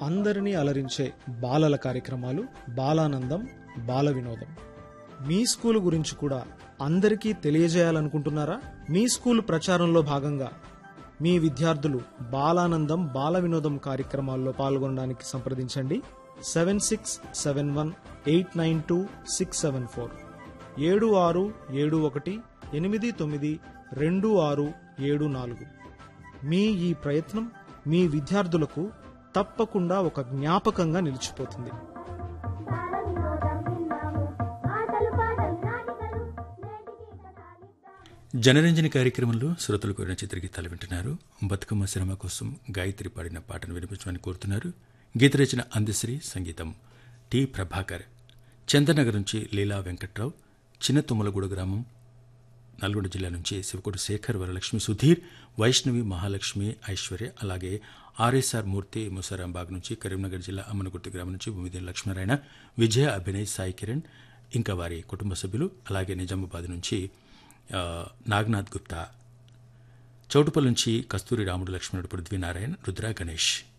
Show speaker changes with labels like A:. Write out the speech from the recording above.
A: అందరినీ అలరించే బాలల కార్యక్రమాలు బాలానందం బాల వినోదం. మీ స్కూలు గురించి కూడా అందరికీ తెలియజేయాలనుకుంటున్నారా? మీ స్కూలు ప్రచారంలో భాగంగా మీ విద్యార్థులు బాలానందం బాల వినోదం కార్యక్రమాల్లో పాల్గొనడానికి సంప్రదించండి. 7671892674 7671892674. మీ ఈ ప్రయత్నం మీ విద్యార్థులకు తప్పకుండా ఒక జ్ఞాపకంగా నిలిచిపోతుంది.
B: జనరంజని కార్యక్రమంలో శ్రోతలు కోరిన చిత్రగీతాలు వింటున్నారు. బతుకమ్మ సినిమా కోసం గాయత్రి పాడిన పాటను వినిపించమని కోరుతున్నారు. గీత రచన అందశ్రీ, సంగీతం టి ప్రభాకర్. చందనగర్ నుంచి లీలా వెంకట్రావు, చిన్న తుమ్మలగూడ గ్రామం నల్గొండ జిల్లా నుంచి శివకోటి శేఖర్, వరలక్ష్మి, సుధీర్, వైష్ణవి, మహాలక్ష్మి, ఐశ్వర్య, అలాగే ఆర్ఎస్ఆర్ మూర్తి ముసారాంబాగ్ నుంచి, కరీంనగర్ జిల్లా అమ్మనగుర్తి గ్రామం నుంచి భూమిదేని లక్ష్మీనారాయణ, విజయ, అభినయ్, సాయి కిరణ్, ఇంకా వారి కుటుంబ సభ్యులు, అలాగే నిజామాబాద్ నుంచి నాగనాథ్ గుప్తా, చౌటుపల్లి నుంచి కస్తూరి రాముడు, లక్ష్మణుడు, పృథ్వీనారాయణ, రుద్ర, గణేష్.